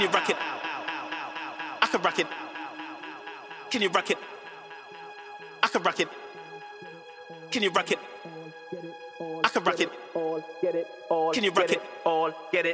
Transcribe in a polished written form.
Can you rock it? I can rock it. Can you rock it? I can rock it. Can you rock it? I can rock it. Can you rock it? All get it.